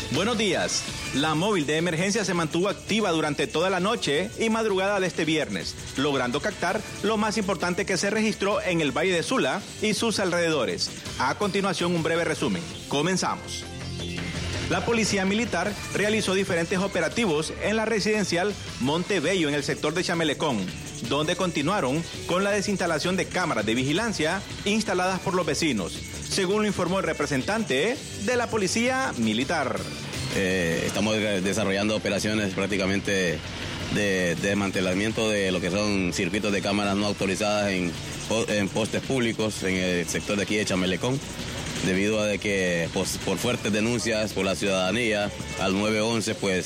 Buenos días. La móvil de emergencia se mantuvo activa durante toda la noche y madrugada de este viernes, logrando captar lo más importante que se registró en el Valle de Sula y sus alrededores. A continuación, un breve resumen. Comenzamos. La Policía Militar realizó diferentes operativos en la residencial Montebello en el sector de Chamelecón, donde continuaron con la desinstalación de cámaras de vigilancia instaladas por los vecinos, según lo informó el representante de la Policía Militar. Estamos desarrollando operaciones prácticamente de desmantelamiento de lo que son circuitos de cámaras no autorizadas en postes públicos en el sector de aquí de Chamelecón, debido a de que por fuertes denuncias por la ciudadanía al 911, pues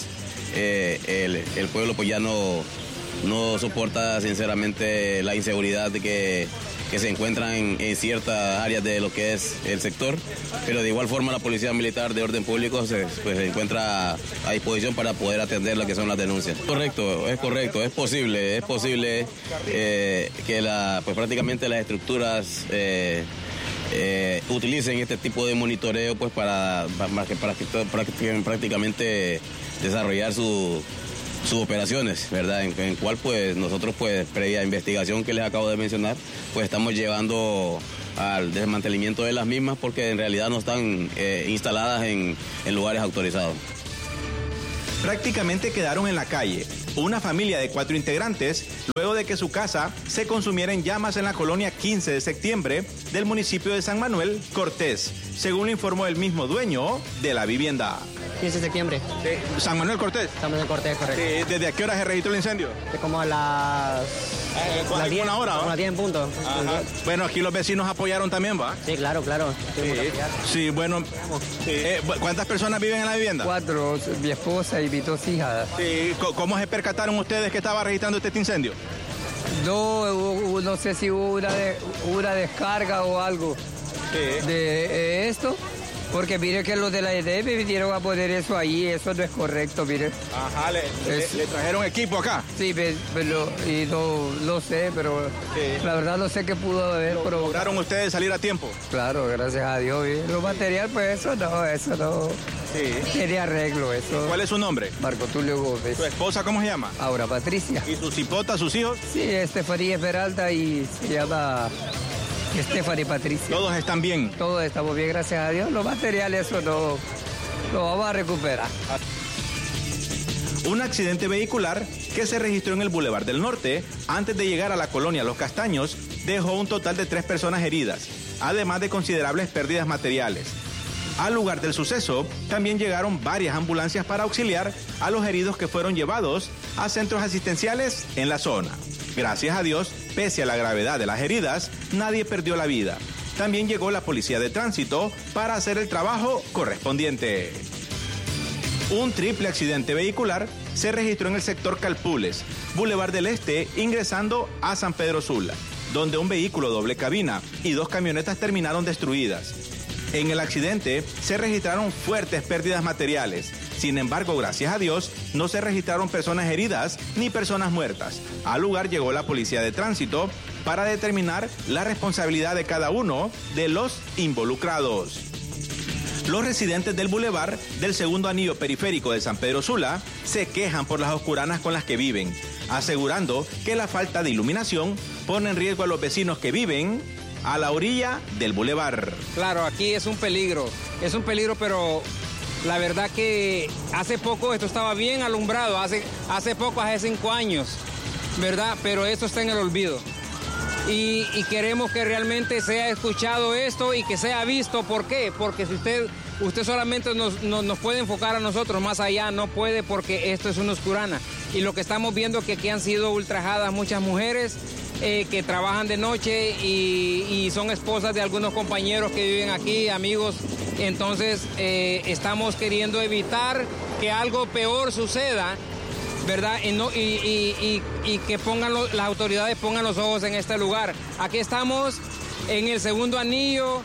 el pueblo pues ya no soporta sinceramente la inseguridad de que se encuentran en ciertas áreas de lo que es el sector, pero de igual forma la Policía Militar de Orden Público se encuentra a disposición para poder atender lo que son las denuncias. Es correcto, es posible que pues prácticamente las estructuras utilicen este tipo de monitoreo pues para prácticamente desarrollar sus operaciones, ¿verdad? En cual pues nosotros pues previa investigación que les acabo de mencionar, pues estamos llevando al desmantelamiento de las mismas porque en realidad no están instaladas en lugares autorizados. Prácticamente quedaron en la calle una familia de 4 integrantes luego de que su casa se consumiera en llamas en la colonia 15 de septiembre del municipio de San Manuel Cortés, según lo informó el mismo dueño de la vivienda. 15 de septiembre. ¿De San Manuel Cortés? San Manuel Cortés, correcto. ¿Desde a qué hora se registró el incendio? De como a las 10. ¿Una hora? Como a las 10 en punto. Ajá. Bueno, aquí los vecinos apoyaron también, ¿va? Sí, claro. Sí, bueno. ¿Cuántas personas viven en la vivienda? 4, mi esposa y mis 2 hijas. Sí. ¿Cómo se percataron ustedes que estaba registrando este incendio? No sé si hubo una descarga o algo de esto. Porque mire que los de la EDM vinieron a poner eso ahí, eso no es correcto, mire. Ajá, ¿le trajeron equipo acá? Sí, y no sé, pero la verdad no sé qué pudo haber. ¿Lograron ustedes salir a tiempo? Claro, gracias a Dios. Lo material, pues eso no. Sí. Tiene arreglo, eso. ¿Cuál es su nombre? Marco Tulio Gómez. ¿Su esposa cómo se llama? Aura Patricia. ¿Y sus hipotas, sus hijos? Sí, Estefanía Esmeralda y se llama Stephanie Patricia. ¿Todos están bien? Todos estamos bien, gracias a Dios. Los materiales, eso no lo vamos a recuperar. Un accidente vehicular que se registró en el Boulevard del Norte antes de llegar a la colonia Los Castaños dejó un total de 3 personas heridas, además de considerables pérdidas materiales. Al lugar del suceso también llegaron varias ambulancias para auxiliar a los heridos que fueron llevados a centros asistenciales en la zona. Gracias a Dios, pese a la gravedad de las heridas, nadie perdió la vida. También llegó la policía de tránsito para hacer el trabajo correspondiente. Un triple accidente vehicular se registró en el sector Calpules, Boulevard del Este, ingresando a San Pedro Sula, donde un vehículo doble cabina y 2 camionetas terminaron destruidas. En el accidente se registraron fuertes pérdidas materiales. Sin embargo, gracias a Dios, no se registraron personas heridas ni personas muertas. Al lugar llegó la policía de tránsito para determinar la responsabilidad de cada uno de los involucrados. Los residentes del bulevar del segundo anillo periférico de San Pedro Sula se quejan por las oscuranas con las que viven, asegurando que la falta de iluminación pone en riesgo a los vecinos que viven a la orilla del bulevar. Claro, aquí es un peligro, pero la verdad que hace poco esto estaba bien alumbrado, hace 5 años, ¿verdad? Pero esto está en el olvido. Y queremos que realmente sea escuchado esto y que sea visto. ¿Por qué? Porque si usted solamente nos puede enfocar a nosotros, más allá no puede, porque esto es una oscurana. Y lo que estamos viendo es que aquí han sido ultrajadas muchas mujeres que trabajan de noche y son esposas de algunos compañeros que viven aquí, amigos. Entonces estamos queriendo evitar que algo peor suceda, ¿verdad? Y que las autoridades pongan los ojos en este lugar. Aquí estamos en el segundo anillo,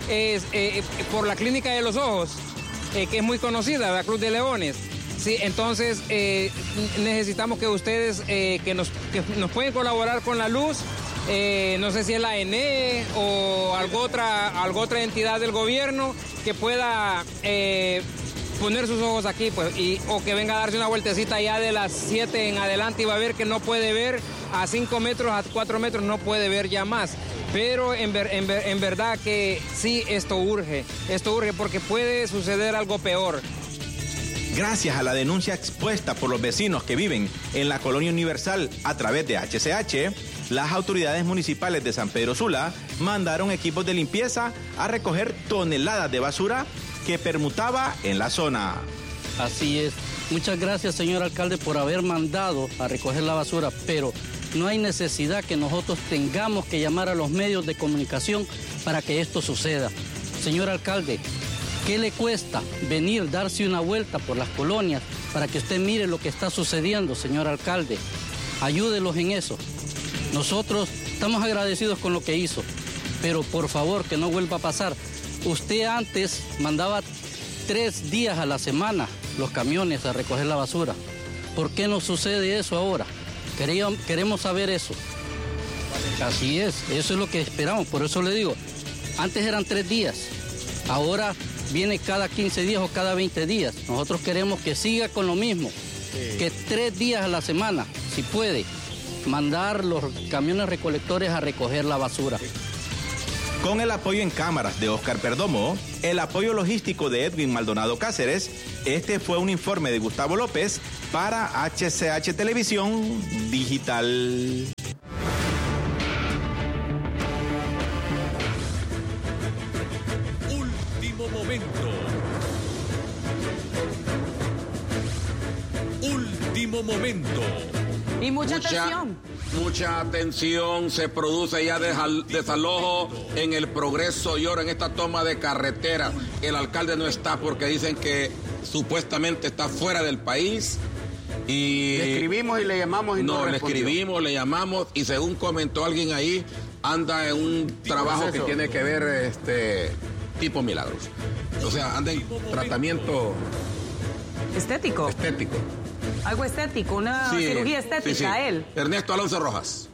por la Clínica de los Ojos, que es muy conocida, la Cruz de Leones. Sí, entonces necesitamos que ustedes que nos pueden colaborar con la luz. No sé si es la ENE o alguna otra entidad del gobierno que pueda poner sus ojos aquí, pues, o que venga a darse una vueltecita ya de las 7 en adelante y va a ver que no puede ver a 5 metros, a 4 metros, no puede ver ya más. Pero en verdad que sí, esto urge porque puede suceder algo peor. Gracias a la denuncia expuesta por los vecinos que viven en la Colonia Universal a través de HCH, las autoridades municipales de San Pedro Sula mandaron equipos de limpieza a recoger toneladas de basura que permutaba en la zona. Así es. Muchas gracias, señor alcalde, por haber mandado a recoger la basura, pero no hay necesidad que nosotros tengamos que llamar a los medios de comunicación para que esto suceda. Señor alcalde, ¿qué le cuesta venir, darse una vuelta por las colonias para que usted mire lo que está sucediendo, señor alcalde? Ayúdelos en eso. Nosotros estamos agradecidos con lo que hizo, pero por favor que no vuelva a pasar. Usted antes mandaba 3 días a la semana los camiones a recoger la basura. ¿Por qué no sucede eso ahora? Queremos saber eso. Así es, eso es lo que esperamos. Por eso le digo, antes eran 3 días, ahora viene cada 15 días o cada 20 días. Nosotros queremos que siga con lo mismo, que 3 días a la semana, si puede, mandar los camiones recolectores a recoger la basura. Con el apoyo en cámaras de Oscar Perdomo, el apoyo logístico de Edwin Maldonado Cáceres, este fue un informe de Gustavo López para HCH Televisión Digital. Último momento. Último momento. Y mucha atención. Mucha atención, se produce ya desalojo en el Progreso y ahora en esta toma de carretera. El alcalde no está porque dicen que supuestamente está fuera del país. Y le escribimos y le llamamos y no le escribimos, le llamamos y según comentó alguien ahí, anda en un trabajo que tiene que ver tipo milagros. O sea, anda en tratamiento estético. Algo estético, una cirugía estética, él. Ernesto Alonso Rojas.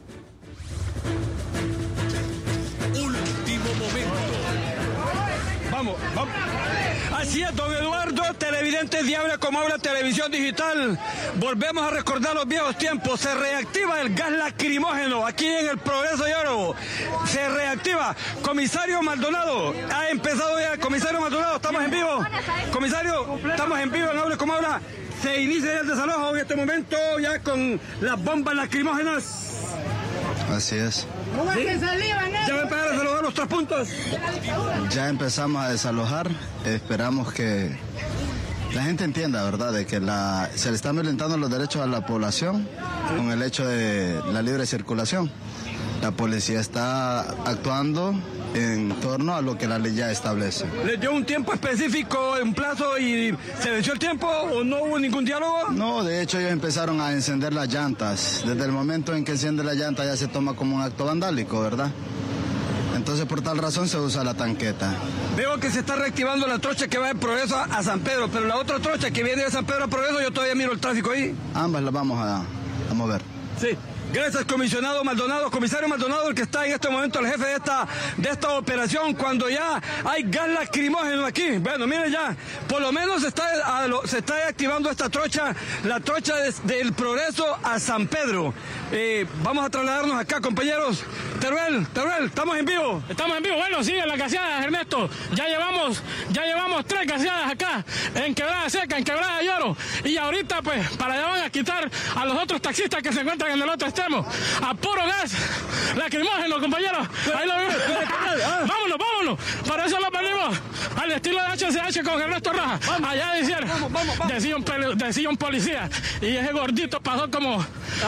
Último momento. Vamos. Así es, don Eduardo, televidentes de Habla como Habla Televisión Digital. Volvemos a recordar los viejos tiempos. Se reactiva el gas lacrimógeno aquí en el Progreso y Oro. Se reactiva. Comisario Maldonado, ha empezado ya. Comisario Maldonado, estamos en vivo. Comisario, estamos en vivo en Habla como Habla. Se inicia el desalojo en este momento ya con las bombas lacrimógenas. Así es. ¿Sí? ¿Ya van a empezar a desalojar los 3 puntos? Ya empezamos a desalojar. Esperamos que la gente entienda, ¿verdad?, de que se le están violentando los derechos a la población con el hecho de la libre circulación. La policía está actuando en torno a lo que la ley ya establece. ¿Les dio un tiempo específico, un plazo y se venció el tiempo o no hubo ningún diálogo? No, de hecho ellos empezaron a encender las llantas. Desde el momento en que enciende la llanta ya se toma como un acto vandálico, ¿verdad? Entonces por tal razón se usa la tanqueta. Veo que se está reactivando la trocha que va de Progreso a San Pedro, pero la otra trocha que viene de San Pedro a Progreso, yo todavía miro el tráfico ahí. Ambas las vamos a mover. Sí. Gracias, comisionado Maldonado, comisario Maldonado, el que está en este momento el jefe de esta operación, cuando ya hay gas lacrimógeno aquí. Bueno, miren ya, por lo menos se está activando esta trocha, la trocha del Progreso a San Pedro. Vamos a trasladarnos acá, compañeros. Teruel, estamos en vivo. Estamos en vivo, bueno, sigue las gaseadas, Ernesto. Ya llevamos 3 gaseadas acá, en Quebrada Seca, en Quebrada de Oro. Y ahorita, pues, para allá van a quitar a los otros taxistas que se encuentran en el otro extremo. A puro gas lacrimógeno, compañeros. Ahí lo vemos. Vámonos. Para eso lo venimos al estilo de HCH con Ernesto Rojas. Allá decía un policía. Y ese gordito pasó como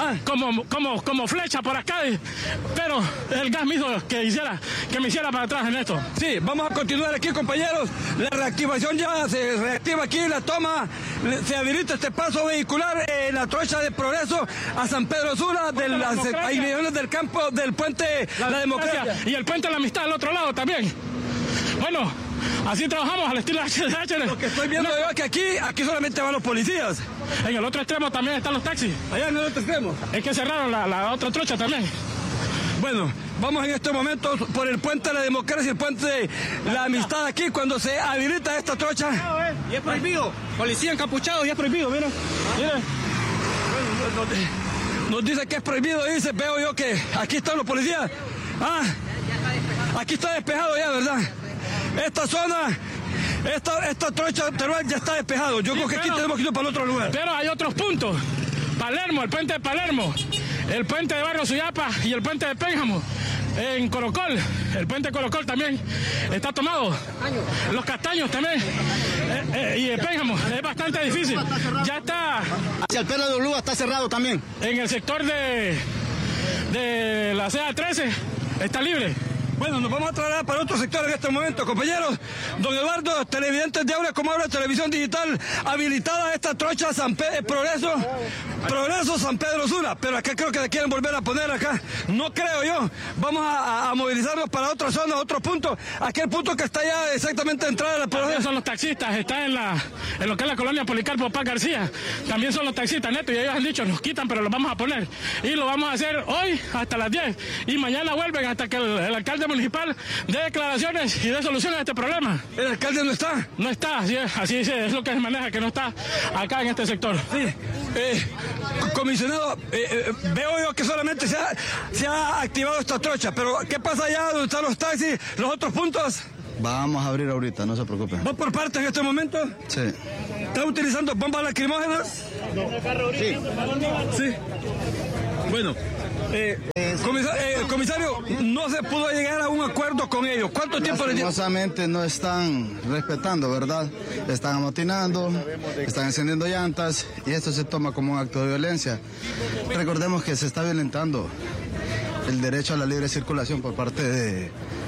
flecha por acá. Pero el gas me hizo que me hiciera para atrás, Ernesto. Sí, vamos a continuar aquí, compañeros. La reactivación ya se reactiva aquí, la toma, se habilita este paso vehicular, la trocha de Progreso a San Pedro Sula, de las inmediaciones del campo del puente La Democracia. Y el puente de la Amistad al otro lado también. Bueno, así trabajamos al estilo HCH. Lo que estoy viendo yo es que aquí solamente van los policías. En el otro extremo también están los taxis. Allá en el otro extremo. Es que cerraron la otra trocha también. Bueno, Vamos en este momento por el puente de la democracia y el puente de la amistad aquí cuando se habilita esta trocha. Y es prohibido. Policía encapuchado y es prohibido, miren. Nos dice que es prohibido, dice, veo yo que aquí están los policías. Aquí está despejado ya, ¿verdad? Esta zona, esta trocha Teruel ya está despejado. Yo creo que aquí tenemos que ir para el otro lugar. Pero hay otros puntos. Palermo, el puente de Palermo, el puente de Barrio Suyapa y el puente de Pénjamo. En Corocol, el puente de Corocol también está tomado. Los Castaños también. Y en Pénjamo, es bastante difícil. Ya está. Hacia el Pelo de Olúa está cerrado también. En el sector de la CA13 está libre. Bueno, nos vamos a trasladar para otro sector en este momento, compañeros. Don Eduardo, televidentes de Aura como Aura Televisión Digital, habilitada esta trocha Progreso San Pedro Sula, pero acá creo que la quieren volver a poner acá. No creo yo. Vamos a movilizarnos para otra zona, otro punto. Aquel punto que está ya exactamente entrada de la Progreso. Son los taxistas, está en lo que es la colonia Policarpo Paz García. También son los taxistas, neto, y ellos han dicho, nos quitan, pero los vamos a poner. Y lo vamos a hacer hoy hasta las 10. Y mañana vuelven hasta que el alcalde municipal dé declaraciones y dé soluciones a este problema. ¿El alcalde no está? No está, así es lo que se maneja, que no está acá en este sector. Sí. Comisionado, veo yo que solamente se ha activado esta trocha, pero ¿qué pasa allá donde están los taxis, los otros puntos? Vamos a abrir ahorita, no se preocupen. ¿Va por partes en este momento? Sí. ¿Están utilizando bombas lacrimógenas? Sí. Sí. Bueno. Comisario, no se pudo llegar a un acuerdo con ellos. ¿Cuánto tiempo le dio? Lastimosamente no están respetando, ¿verdad? Están amotinando, están encendiendo llantas y esto se toma como un acto de violencia. Recordemos que se está violentando el derecho a la libre circulación por parte de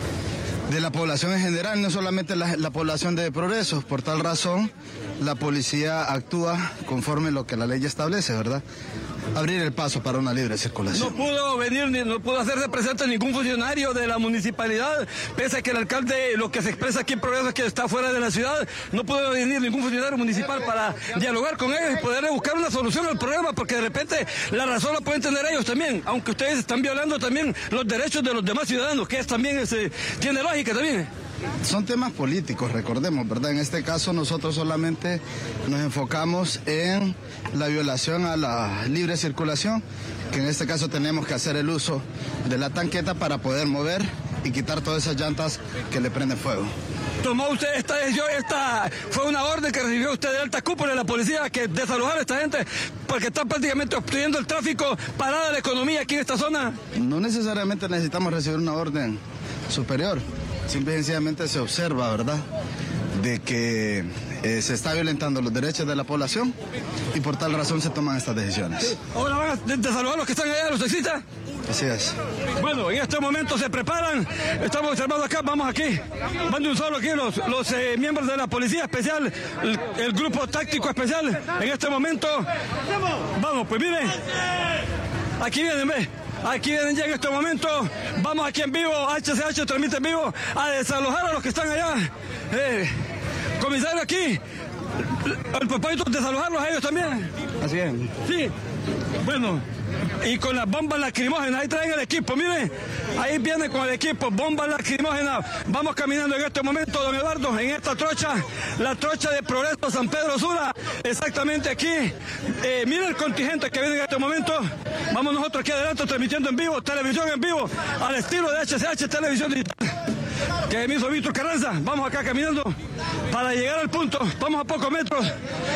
la población en general, no solamente la población de Progreso. Por tal razón, la policía actúa conforme lo que la ley establece, ¿verdad? Abrir el paso para una libre circulación. No pudo venir, no pudo hacerse presente ningún funcionario de la municipalidad, pese a que el alcalde, lo que se expresa aquí en Progreso es que está fuera de la ciudad, no pudo venir ningún funcionario municipal para dialogar con ellos y poder buscar una solución al problema, porque de repente la razón la pueden tener ellos también, aunque ustedes están violando también los derechos de los demás ciudadanos, que también tiene lógica también. Son temas políticos, recordemos, ¿verdad? En este caso nosotros solamente nos enfocamos en la violación a la libre circulación, que en este caso tenemos que hacer el uso de la tanqueta para poder mover y quitar todas esas llantas que le prenden fuego. ¿Tomó usted esta decisión? ¿Esta fue una orden que recibió usted de alta cúpula de la policía que desalojar a esta gente porque está prácticamente obstruyendo el tráfico, parada la economía aquí en esta zona? No necesariamente necesitamos recibir una orden superior. Simple y sencillamente se observa, ¿verdad?, de que se está violentando los derechos de la población y por tal razón se toman estas decisiones. Sí. ¿Ahora van a desalojar a los que están allá, los taxistas? Así es. Bueno, en este momento se preparan, estamos observando acá, vamos aquí, van de un solo aquí los miembros de la Policía Especial, el grupo táctico especial, en este momento, vamos, pues miren, aquí vienen, ve. Aquí vienen ya en este momento, vamos aquí en vivo, HCH transmite en vivo, a desalojar a los que están allá. Comisario, aquí, el propósito es desalojarlos a ellos también. Así es. Sí, bueno, y con las bombas lacrimógenas, ahí traen el equipo, miren, ahí viene con el equipo, bombas lacrimógenas. Vamos caminando en este momento, don Eduardo, en esta trocha, la trocha de Progreso San Pedro Sula, exactamente aquí. Miren el contingente que viene en este momento. Vamos nosotros aquí adelante transmitiendo en vivo, televisión en vivo, al estilo de HCH Televisión Digital, que me hizo Víctor Carranza. Vamos acá caminando para llegar al punto, vamos a pocos metros.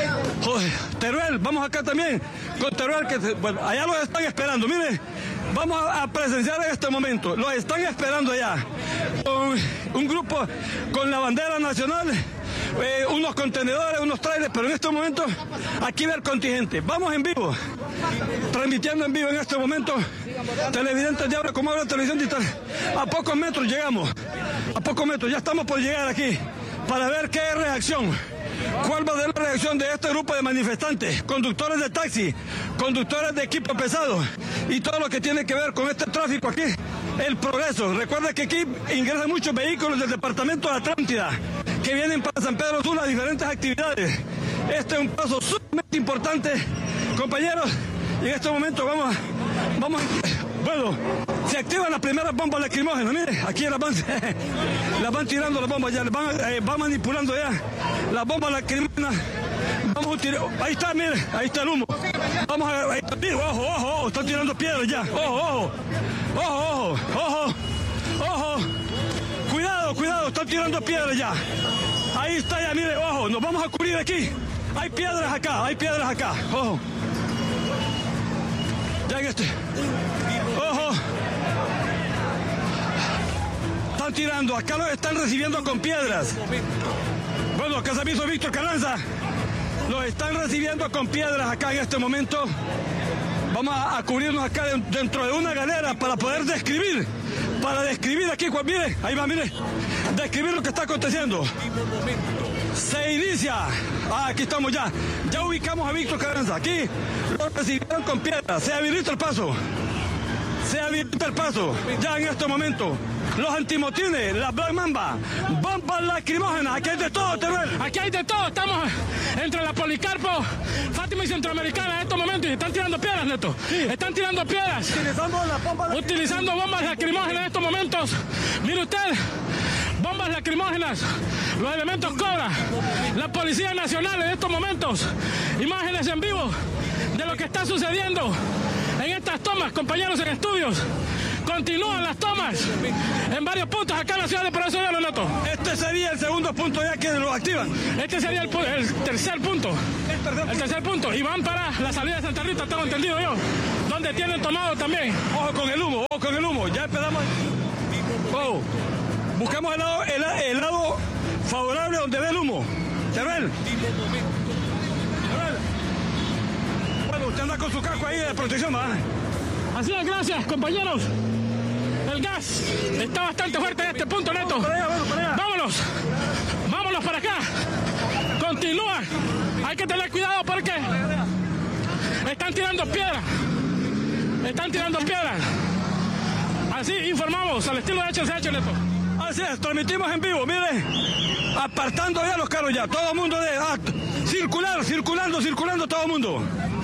Teruel, vamos acá también con Teruel, que bueno, allá los están esperando, miren. Vamos a presenciar en este momento, los están esperando allá, con un grupo con la bandera nacional, unos contenedores, unos trailers, pero en este momento aquí ve el contingente. Vamos en vivo, transmitiendo en vivo en este momento, televidentes de Aura como Aura Televisión Digital. A pocos metros llegamos, a pocos metros, ya estamos por llegar aquí para ver qué reacción. ¿Cuál va a ser la reacción de este grupo de manifestantes, conductores de taxi, conductores de equipo pesado y todo lo que tiene que ver con este tráfico aquí? El Progreso. Recuerda que aquí ingresan muchos vehículos del departamento de Atlántida que vienen para San Pedro Sula a diferentes actividades. Este es un paso sumamente importante, compañeros, Y en este momento vamos, bueno, se activan las primeras bombas lacrimógenas. Mire, aquí las van tirando las bombas ya, van manipulando ya las bombas lacrimógenas. Vamos a tirar, ahí está, mire, ahí está el humo. Vamos a, ahí está, mire, ojo, están tirando piedras ya. Ojo. Cuidado, están tirando piedras ya. Ahí está ya, mire, ojo, nos vamos a cubrir aquí. Hay piedras acá, ojo. Ya en ojo. Están tirando, acá los están recibiendo con piedras. Bueno, acá se avisó Víctor Carranza. Los están recibiendo con piedras acá en este momento. Vamos a cubrirnos acá dentro de una galera para poder describir. Para describir aquí, mire, ahí va, mire. Describir lo que está aconteciendo. Se inicia. Aquí estamos ya. Ya ubicamos a Víctor Carranza. Aquí lo recibieron con piedras. Se habilita el paso. Ya en este momento. Los antimotines, la Black Mamba, bombas lacrimógenas, aquí hay de todo, Teruel. Aquí hay de todo, estamos entre la Policarpo, Fátima y Centroamericana en estos momentos y están tirando piedras, Neto. Sí. Están tirando piedras. Utilizando bombas lacrimógenas en estos momentos. Mire usted, bombas lacrimógenas, los elementos Cobra, la Policía Nacional en estos momentos. Imágenes en vivo de lo que está sucediendo en estas tomas, compañeros en estudios. Continúan las tomas en varios puntos acá en la ciudad de Palacio de Hierro, Neto. Este sería el segundo punto ya que lo activan. Este sería el tercer punto. El tercer punto. Y van para la salida de Santa Rita, tengo entendido yo. Donde tienen tomado también. Ojo con el humo. Ya empezamos. Oh. Buscamos el lado favorable donde ve el humo. Teruel. Bueno, usted anda con su casco ahí de protección, ¿verdad? Así es, gracias, compañeros. El gas está bastante fuerte en este punto, Neto. Vamos para allá. Vámonos para acá. Continúa. Hay que tener cuidado porque están tirando piedras. Así informamos al estilo de HCH, Neto. Así es, transmitimos en vivo, mire. Apartando ya los carros ya. Todo el mundo circulando todo el mundo.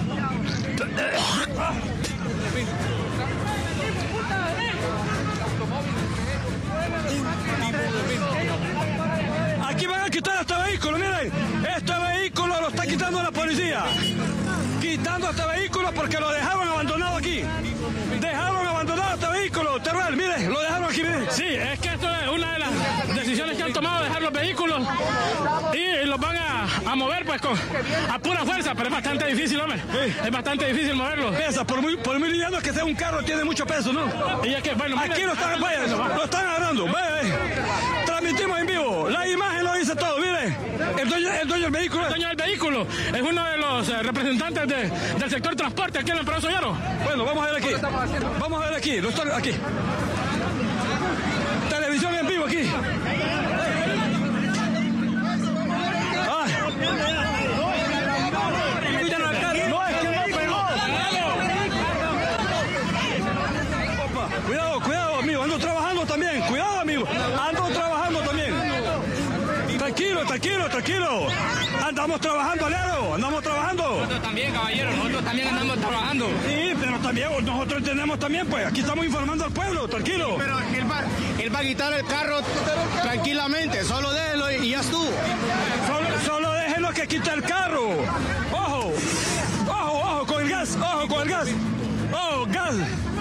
Aquí van a quitar este vehículo, miren. Este vehículo lo está quitando la policía. Quitando este vehículo porque lo dejaron abandonado aquí. Dejaron abandonado este vehículo, Teruel, mire, lo dejaron aquí, mire. Sí, es que esto es una de las decisiones que han tomado, dejar los vehículos y los van a mover pues a pura fuerza, pero es bastante difícil, hombre. Sí. Es bastante difícil moverlos. Pesa, por muy liviano que sea un carro, tiene mucho peso, ¿no? Y es que, bueno, aquí lo están agarrando, vaya. Transmitimos en vivo, la imagen lo dice todo, mire. El dueño del vehículo. El dueño del vehículo es uno de los representantes del sector transporte aquí en el Palacio de Hierro. Bueno, vamos a ver aquí. Aquí. Televisión en vivo aquí. Cuidado, amigo. Ando trabajando también. Cuidado, amigo. Ando trabajando también. Tranquilo. Andamos trabajando, Lero. Nosotros también, caballero. Nosotros también andamos trabajando. Sí, pero también nosotros tenemos también, pues. Aquí estamos informando al pueblo, tranquilo. Pero él va a quitar el carro tranquilamente. Solo déjelo y ya estuvo. Solo déjelo que quite el carro. Ojo con el gas. Ojo, gas.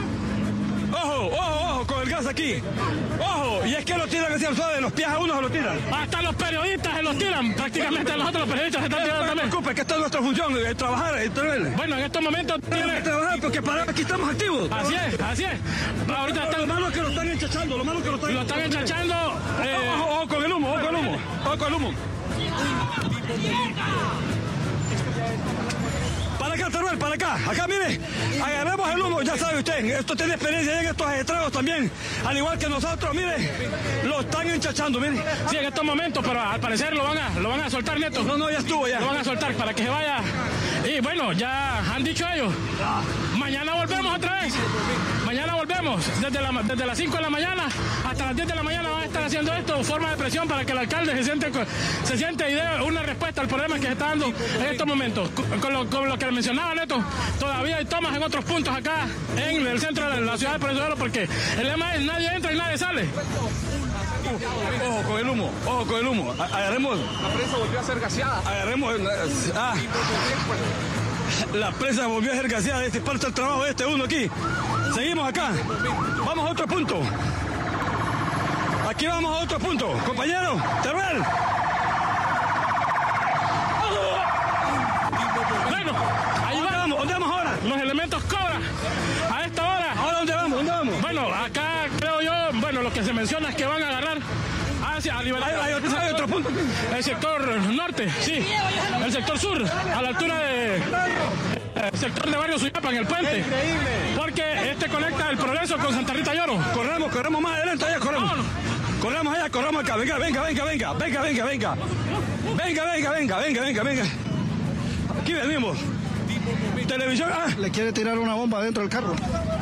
Ojo con el gas aquí. Ojo, y es que lo tiran hacia el suave, los pies a uno se lo tiran. Hasta los periodistas se los tiran, prácticamente nosotros los periodistas se están tirando también. No se preocupe, que esta es nuestra función, trabajar. Bueno, en estos momentos tienen que trabajar porque aquí estamos activos. Así es. Ahorita lo malo es que lo están enchachando, Lo están enchachando. Ojo con el humo. Para acá, Teruel, para acá. Acá, mire, agarremos el humo, ya sabe usted. Esto tiene experiencia en estos estragos también. Al igual que nosotros, mire, lo están enchachando, mire. Sí, en estos momentos, pero al parecer lo van a soltar, Neto. No, ya estuvo ya. Lo van a soltar para que se vaya. Y bueno, ya han dicho ellos. Mañana volvemos otra vez. pues. Mañana volvemos. Desde las 5 de la mañana hasta las 10 de la mañana van a estar haciendo esto, forma de presión para que el alcalde se siente y dé una respuesta al problema que se está dando en estos momentos. Con lo que le mencionaba Neto, todavía hay tomas en otros puntos acá en el centro de la ciudad de Portezuelo, porque el lema es nadie entra y nadie sale. Ojo con el humo, ojo con el humo. Agarremos. La prensa volvió a ser gaseada. Agarremos. La prensa volvió a ser gaseada. Este es parte del trabajo de este uno aquí. Seguimos acá. Vamos a otro punto. Aquí vamos a otro punto. Compañero, Teruel. Bueno, ahí vamos. ¿Dónde vamos ahora? Los elementos cobran a esta hora. ¿Ahora dónde vamos? ¿Dónde vamos? Bueno, acá creo yo, lo que se menciona es que van a agarrar hacia hay otro punto. El sector norte, sí. El sector sur, a la altura de el sector de Barrio Suyapa, en el puente. Increíble. Porque este conecta el Progreso con Santa Rita Lloro. Corremos más adelante, allá corremos. Vámonos. Corremos allá, corremos acá. Venga. Aquí venimos. Televisión. Le quiere tirar una bomba dentro del carro.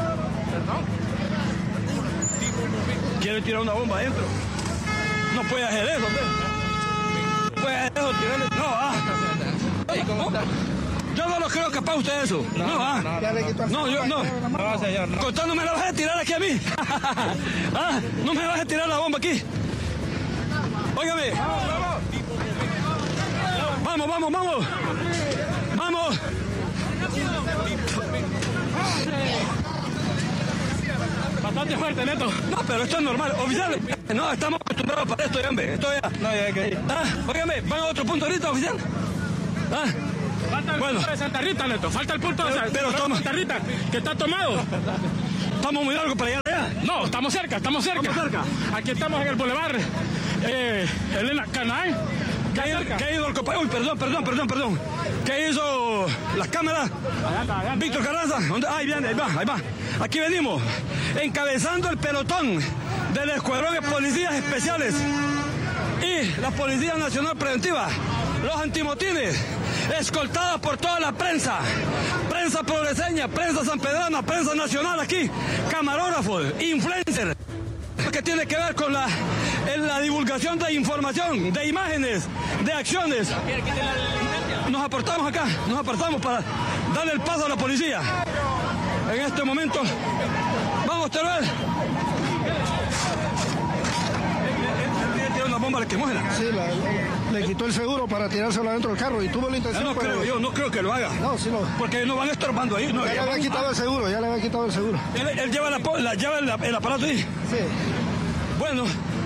Quiere tirar una bomba adentro. No puede hacer eso, hombre. No puede hacer eso, tirarle. No, Yo no lo creo capaz usted de eso. No, yo no. Contá, no me la vas a tirar aquí a mí. No me vas a tirar la bomba aquí. Óigame. Vamos. Bastante fuerte, Neto. No, pero esto es normal. Oficial, no, estamos acostumbrados para esto, hombre. Esto ya. No, ya hay que ir. Óigame, ¿van a otro punto ahorita, oficial? Falta el punto de Santa Rita, Neto. Falta el punto de Santa Rita, que está tomado. ¿Estamos muy largos para llegar allá? No, estamos cerca. Aquí estamos en el Boulevard Elena Canaán. ¿Qué hizo el compañero? Uy, perdón. ¿Qué hizo las cámaras? Allá. Víctor Carranza. Ahí viene, ahí va. Aquí venimos, encabezando el pelotón del Escuadrón de Policías Especiales y la Policía Nacional Preventiva, los antimotines, escoltadas por toda la prensa progreseña, prensa sanpedrana, prensa nacional aquí, camarógrafos, influencers, que tiene que ver con la divulgación de información, de imágenes, de acciones. Nos apartamos para darle el paso a la policía. En este momento, vamos, Teruel. ¿Tiene una bomba lacrimógena? Sí, le quitó el seguro para tirárselo adentro del carro y tuvo la intención. Yo no creo que lo haga. No, sí lo. Porque no van estorbando ahí. No, ya le había quitado el seguro. Él lleva el aparato ahí. Sí. Bueno.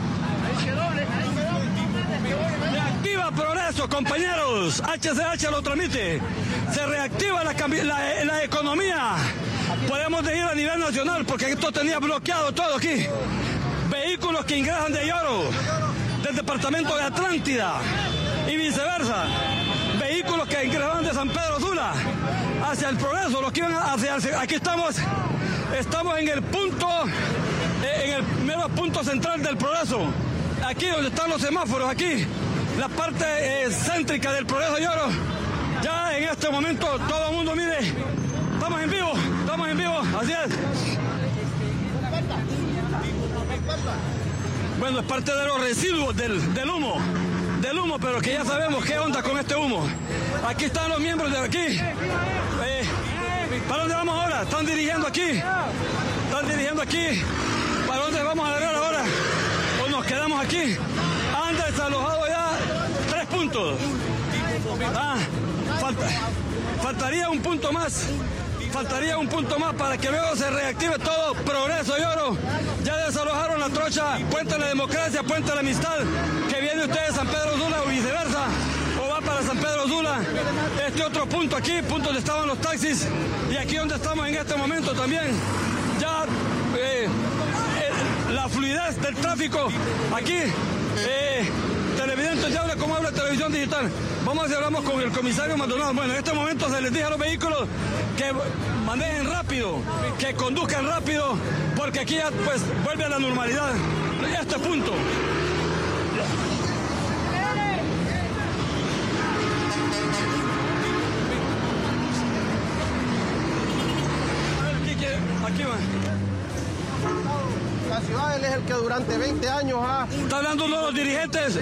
Reactiva Progreso, compañeros. HCH lo transmite. Se reactiva la economía. Podemos ir a nivel nacional porque esto tenía bloqueado todo aquí. Vehículos que ingresan de Lloro, del departamento de Atlántida y viceversa. Vehículos que ingresan de San Pedro Sula hacia el Progreso, los que iban hacia aquí estamos en el punto, en el mero punto central del Progreso. Aquí donde están los semáforos, aquí, la parte céntrica del Progreso Lloro. Ya en este momento todo el mundo mire, estamos en vivo, así es. Bueno, es parte de los residuos del humo, pero que ya sabemos qué onda con este humo. Aquí están los miembros de aquí. ¿Para dónde vamos ahora? Están dirigiendo aquí. ¿Para dónde vamos a agarrar ahora? ¿O nos quedamos aquí? Han desalojado ya 3 puntos. Faltaría un punto más. Para que luego se reactive todo Progreso Lloro. Ya desalojaron la trocha Puente de la Democracia, Puente de la Amistad, que viene usted de San Pedro Sula o viceversa, o va para San Pedro Sula. Este otro punto aquí, punto donde estaban los taxis, y aquí donde estamos en este momento también. Ya la fluidez del tráfico aquí. Televidentes, ya habla como habla televisión digital. Vamos a ver si hablamos con el comisario Maldonado. Bueno, en este momento se les dice a los vehículos que manejen rápido, que conduzcan rápido, porque aquí ya pues vuelve a la normalidad este punto. La ciudad, él es el que durante 20 años ha... Está hablando uno de los dirigentes.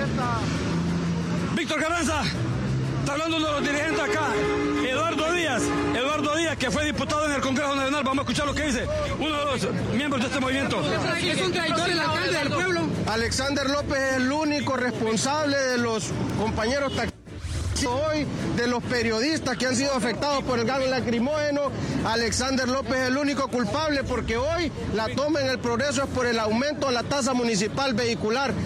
Víctor Carranza. Está hablando uno de los dirigentes acá. Eduardo Díaz, que fue diputado en el Congreso Nacional. Vamos a escuchar lo que dice uno de los miembros de este movimiento. ¿Es un traidor el alcalde del pueblo? Alexander López es el único responsable de los compañeros hoy, de los periodistas que han sido afectados por el gas lacrimógeno. Alexander López es el único culpable porque hoy la toma en el Progreso es por el aumento de la tasa municipal vehicular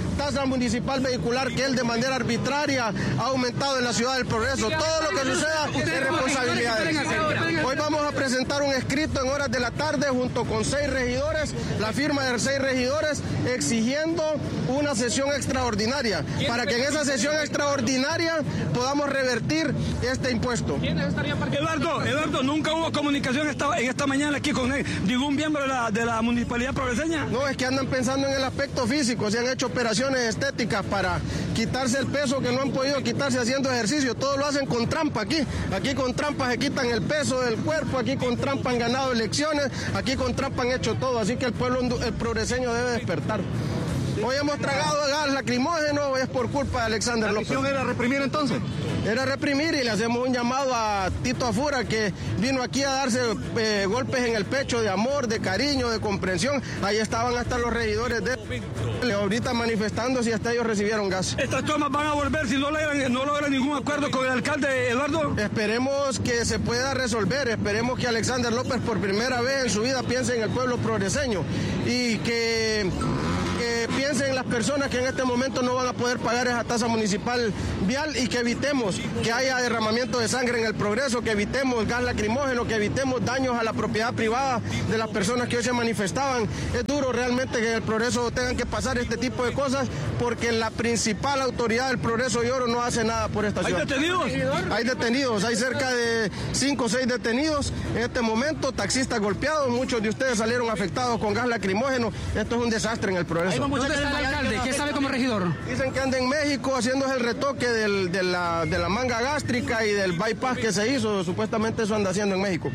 que él de manera arbitraria ha aumentado en la ciudad del Progreso. Todo lo que suceda es responsabilidad de él. Hoy vamos a presentar un escrito en horas de la tarde junto con 6 regidores, la firma de 6 regidores, exigiendo una sesión extraordinaria para que en esa sesión extraordinaria podamos revertir este impuesto. Eduardo, ¿nunca hubo comunicación en esta mañana aquí con ningún miembro de la municipalidad progreseña? No, es que andan pensando en el aspecto físico, se han hecho operaciones estéticas para quitarse el peso que no han podido quitarse haciendo ejercicio. Todo lo hacen con trampa aquí con trampa se quitan el peso del cuerpo, aquí con trampa han ganado elecciones, aquí con trampa han hecho todo, así que el pueblo el progreseño debe despertar. Hoy hemos tragado gas lacrimógeno, es por culpa de Alexander López. ¿La misión era reprimir entonces? Era reprimir y le hacemos un llamado a Tito Afura, que vino aquí a darse golpes en el pecho de amor, de cariño, de comprensión. Ahí estaban hasta los regidores de ahorita manifestándose y hasta ellos recibieron gas. ¿Estas tomas van a volver si no logran ningún acuerdo con el alcalde Eduardo? Esperemos que se pueda resolver, esperemos que Alexander López por primera vez en su vida piense en el pueblo progreseño y que piensen en las personas que en este momento no van a poder pagar esa tasa municipal vial y que evitemos que haya derramamiento de sangre en el Progreso, que evitemos gas lacrimógeno, que evitemos daños a la propiedad privada de las personas que hoy se manifestaban. Es duro realmente que en el Progreso tengan que pasar este tipo de cosas porque la principal autoridad del Progreso y Oro no hace nada por esta ciudad. ¿Hay detenidos? Hay detenidos, hay cerca de 5 o 6 detenidos en este momento, taxistas golpeados, muchos de ustedes salieron afectados con gas lacrimógeno. Esto es un desastre en el Progreso. ¿Dónde está el alcalde? ¿Qué sabe como regidor? Dicen que anda en México haciéndose el retoque de la manga gástrica y del bypass que se hizo. Supuestamente eso anda haciendo en México.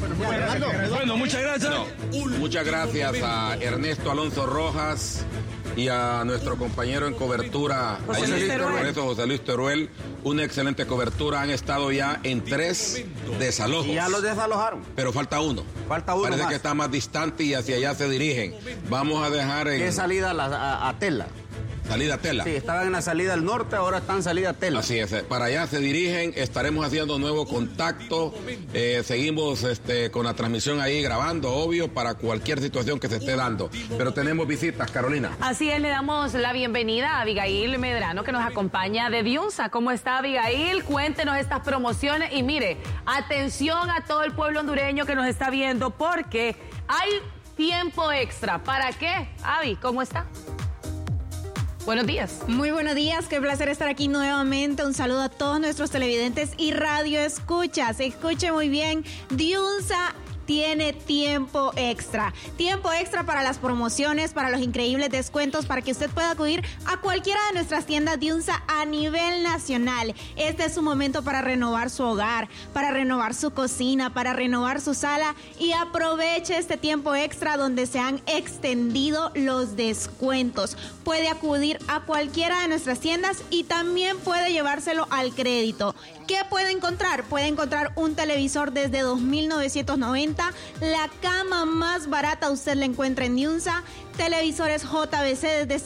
Bueno, muchas gracias. Muchas gracias a Ernesto Alonso Rojas y a nuestro compañero en cobertura, José Luis Teruel. Una excelente cobertura. Han estado ya en 3 desalojos. Y ya los desalojaron. Pero falta uno. Parece que está más distante y hacia allá se dirigen. Vamos a dejar en... ¿Qué salida a Tela? Salida Tela. Sí, estaban en la salida del norte, ahora están en salida Tela. Así es, para allá se dirigen, estaremos haciendo nuevo contacto, seguimos con la transmisión ahí grabando, obvio, para cualquier situación que se esté dando. Pero tenemos visitas, Carolina. Así es, le damos la bienvenida a Abigail Medrano, que nos acompaña de Diunsa. ¿Cómo está, Abigail? Cuéntenos estas promociones y mire, atención a todo el pueblo hondureño que nos está viendo porque hay tiempo extra. ¿Para qué? Avi, ¿cómo está? Buenos días. Muy buenos días, qué placer estar aquí nuevamente. Un saludo a todos nuestros televidentes y radio escuchas. Escuche muy bien, Diunsa tiene tiempo extra para las promociones, para los increíbles descuentos, para que usted pueda acudir a cualquiera de nuestras tiendas Diunsa a nivel nacional. Este es su momento para renovar su hogar, para renovar su cocina, para renovar su sala y aproveche este tiempo extra donde se han extendido los descuentos. Puede acudir a cualquiera de nuestras tiendas y también puede llevárselo al crédito. ¿Qué puede encontrar? Puede encontrar un televisor desde 2.990, la cama más barata usted la encuentra en Diunsa, televisores JBC desde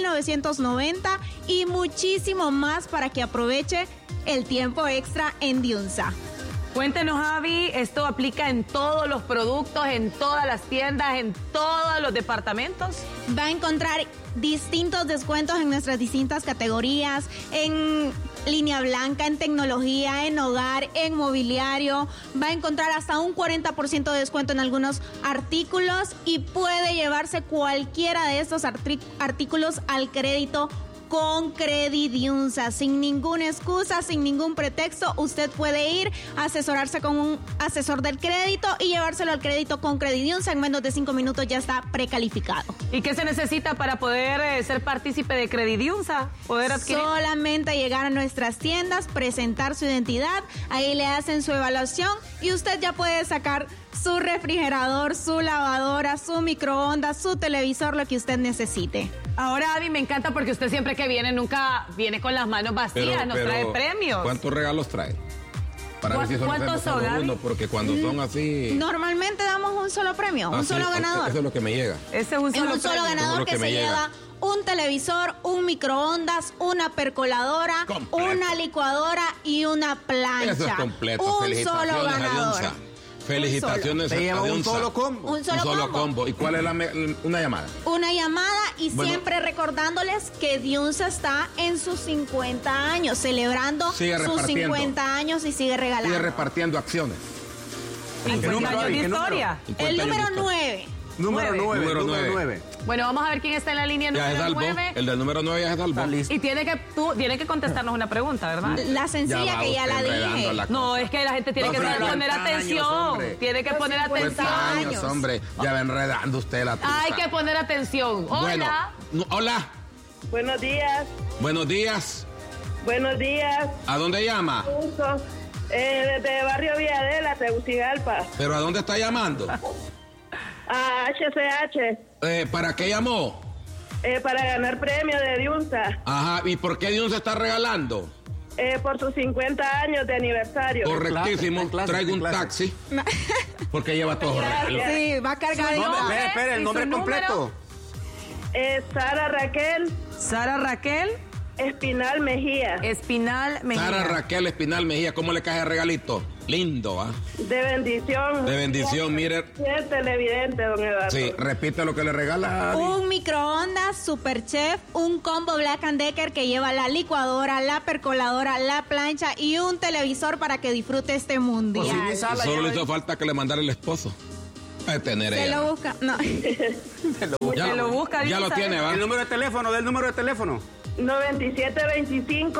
5.990 y muchísimo más para que aproveche el tiempo extra en Diunsa. Cuéntenos, Avi, ¿esto aplica en todos los productos, en todas las tiendas, en todos los departamentos? Va a encontrar distintos descuentos en nuestras distintas categorías, en línea blanca, en tecnología, en hogar, en mobiliario. Va a encontrar hasta un 40% de descuento en algunos artículos y puede llevarse cualquiera de estos artículos al crédito con Credidiunsa. Sin ninguna excusa, sin ningún pretexto, usted puede ir a asesorarse con un asesor del crédito y llevárselo al crédito con Credidiunsa. En menos de 5 minutos ya está precalificado. ¿Y qué se necesita para poder ser partícipe de Credidiunsa? ¿Poder adquirir? Solamente llegar a nuestras tiendas, presentar su identidad, ahí le hacen su evaluación y usted ya puede sacar su refrigerador, su lavadora, su microondas, su televisor, lo que usted necesite. Ahora, Abby, me encanta porque usted siempre que viene nunca viene con las manos vacías, nos trae premios. ¿Cuántos regalos trae? Para ver si ¿Cuántos son, Abby? Porque cuando son así... Normalmente damos un solo premio, un solo ganador. Eso es lo que me llega. Ese es un solo ganador que se lleva un televisor, un microondas, una percoladora, una licuadora y una plancha. Eso es completo. Un solo ganador. Felicitaciones a un solo combo. Un solo combo. ¿Y cuál es una llamada? Una llamada y siempre recordándoles que Diunsa está en sus 50 años, celebrando sus 50 años y sigue regalando. Sigue repartiendo acciones. 50 años de historia. El número 9. Número 9. Bueno, vamos a ver quién está en la línea número 9. El del número 9 ya es Dalbo. Y tiene que contestarnos una pregunta, ¿verdad? La sencilla que ya la dije. No, es que la gente tiene que poner atención. Tiene que poner atención. Hombre, ya va enredando usted la tusa. Hay que poner atención. Hola. Bueno, hola. Buenos días. Buenos días. Buenos días. ¿A dónde llama? Desde Barrio Villadela, Tegucigalpa. ¿Pero a dónde está llamando? A HCH. ¿Para qué llamó? Para ganar premio de Diunsa. Ajá, ¿y por qué Diunsa está regalando? Por sus 50 años de aniversario. Correctísimo, traigo un taxi. Porque lleva todo regalo. Sí, va a cargar el nombre. Espera, el nombre completo. Sara Raquel. Sara Raquel. Espinal Mejía. Sara Raquel Espinal Mejía, ¿cómo le cae el regalito? Lindo, ¿ah? De bendición. De bendición, mire. Es televidente, don Eduardo. Sí, repite lo que le regala. Un microondas Superchef, un combo Black & Decker que lleva la licuadora, la percoladora, la plancha y un televisor para que disfrute este mundial. Solo le hizo falta que le mandara el esposo. A tener Se lo busca. No. Se lo busca. Ya lo tiene, ¿va? El número de teléfono, del número de teléfono. 9725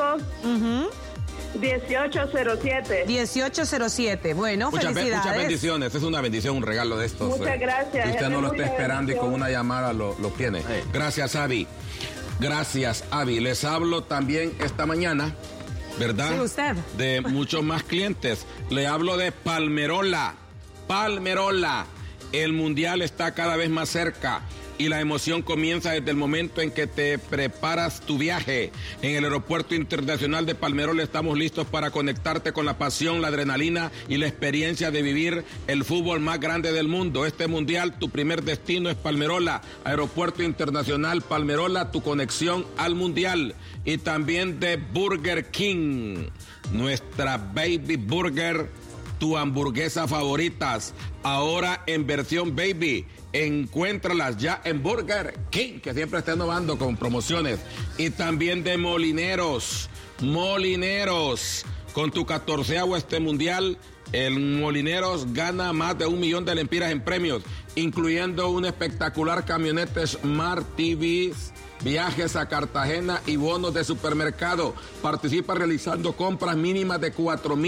1807. 1807. Bueno, felicidades. Muchas bendiciones. Es una bendición, un regalo de estos. Muchas gracias. Si usted no lo está esperando y con una llamada lo tiene. Gracias, Abby. Gracias, Abby. Les hablo también esta mañana, ¿verdad? Sí, usted. De muchos más clientes. Le hablo de Palmerola. Palmerola. El mundial está cada vez más cerca. Y la emoción comienza desde el momento en que te preparas tu viaje. En el Aeropuerto Internacional de Palmerola estamos listos para conectarte con la pasión, la adrenalina y la experiencia de vivir el fútbol más grande del mundo. Este mundial, tu primer destino es Palmerola. Aeropuerto Internacional Palmerola, tu conexión al mundial. Y también de Burger King, nuestra Baby Burger, tu hamburguesa favoritas, ahora en versión Baby. Encuéntralas ya en Burger King, que siempre está innovando con promociones. Y también de Molineros. Molineros, con tu 14º mundial, el Molineros gana más de 1 millón de lempiras en premios, incluyendo una espectacular camioneta Smart TV, viajes a Cartagena y bonos de supermercado. Participa realizando compras mínimas de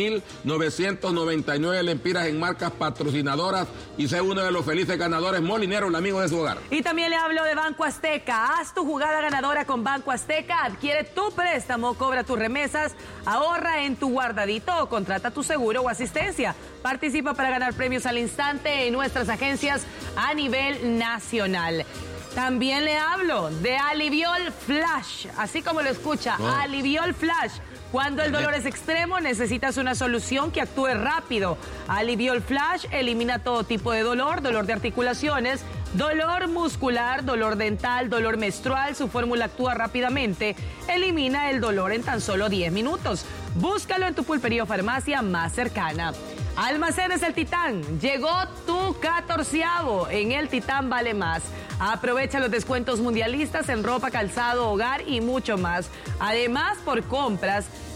4.999 lempiras en marcas patrocinadoras y sé uno de los felices ganadores. Molinero, el amigo de su hogar. Y también le hablo de Banco Azteca. Haz tu jugada ganadora con Banco Azteca. Adquiere tu préstamo, cobra tus remesas, ahorra en tu guardadito o contrata tu seguro o asistencia. Participa para ganar premios al instante en nuestras agencias a nivel nacional. También le hablo de Aliviol Flash, así como lo escucha, Aliviol Flash. Cuando el dolor es extremo, necesitas una solución que actúe rápido. Aliviol Flash elimina todo tipo de dolor de articulaciones, dolor muscular, dolor dental, dolor menstrual. Su fórmula actúa rápidamente, elimina el dolor en tan solo 10 minutos. Búscalo en tu pulpería o farmacia más cercana. Almacenes El Titán, llegó tu 14º, en El Titán vale más. Aprovecha los descuentos mundialistas en ropa, calzado, hogar y mucho más. Además, por compras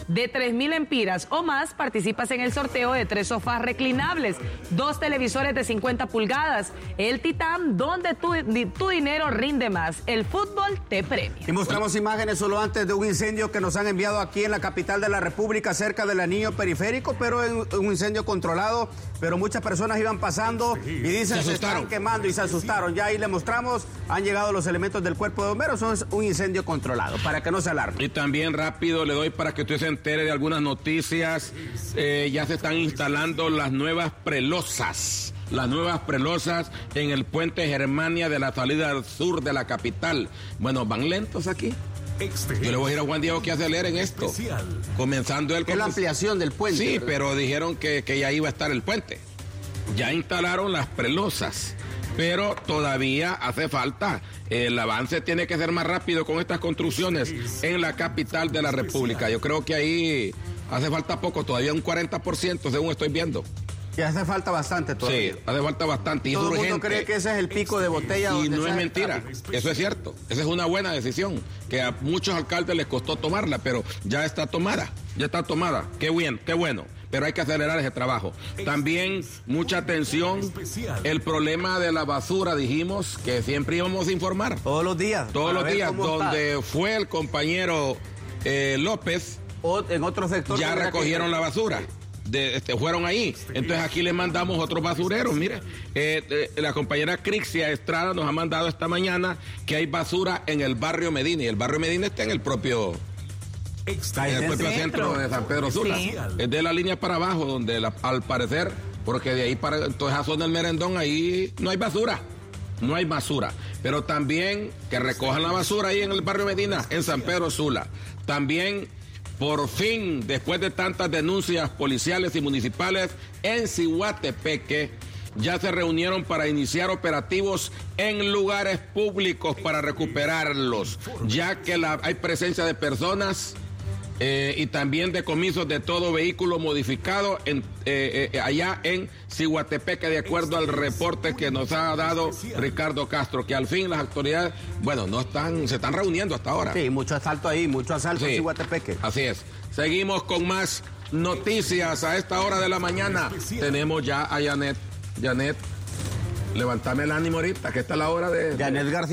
de 3,000 empiras o más, participas en el sorteo de 3 sofás reclinables, 2 televisores de 50 pulgadas, el Titán, donde tu dinero rinde más. El fútbol te premia. Y mostramos imágenes solo antes de un incendio que nos han enviado aquí en la capital de la República, cerca del anillo periférico, pero en un incendio controlado. Pero muchas personas iban pasando y dicen se están quemando y se asustaron. Ya ahí le mostramos, han llegado los elementos del cuerpo de bomberos, eso es un incendio controlado, para que no se alarme. Y también rápido le doy para que usted se entere de algunas noticias. Ya se están instalando las nuevas prelosas. Las nuevas prelosas en el puente Germania de la salida al sur de la capital. Bueno, van lentos aquí. Yo le voy a ir a Juan Diego que hace leer en esto. Comenzando el... Es la ampliación del puente. Sí, ¿verdad? pero dijeron que ya iba a estar el puente. Ya instalaron las prelosas, pero todavía hace falta. El avance tiene que ser más rápido con estas construcciones en la capital de la República. Yo creo que ahí hace falta poco, todavía un 40%, según estoy viendo. Y hace falta bastante todavía. Sí, hace falta bastante. Y todo el mundo urgente. cree que ese es el pico de botella. Y no es mentira, eso es cierto. Esa es una buena decisión, que a muchos alcaldes les costó tomarla, pero ya está tomada, Qué bien, qué bueno. Pero hay que acelerar ese trabajo. También, mucha atención, el problema de la basura, dijimos que siempre íbamos a informar. Todos los días. Todos los días, donde fue el compañero López. O en otro sector. Ya recogieron la basura. Fueron ahí. Entonces aquí les mandamos otros basureros. Mire, la compañera Crixia Estrada nos ha mandado esta mañana que hay basura en el barrio Medina. Y el barrio Medina está en el propio centro de San Pedro Sula. Sí. Es de la línea para abajo, donde al parecer, porque de ahí para toda esa zona del Merendón, ahí no hay basura. No hay basura. Pero también que recojan la basura ahí en el barrio Medina, en San Pedro Sula. También, por fin, después de tantas denuncias policiales y municipales, en Ciguatepeque ya se reunieron para iniciar operativos en lugares públicos para recuperarlos, ya que hay presencia de personas y también decomisos de todo vehículo modificado allá en Ciguatepeque, de acuerdo al reporte que nos ha dado Ricardo Castro, que al fin las autoridades, se están reuniendo hasta ahora. Sí, mucho asalto ahí, en Ciguatepeque. Así es. Seguimos con más noticias a esta hora de la mañana. Tenemos ya a Janet, levantame el ánimo ahorita, que esta es la hora de... Janet García.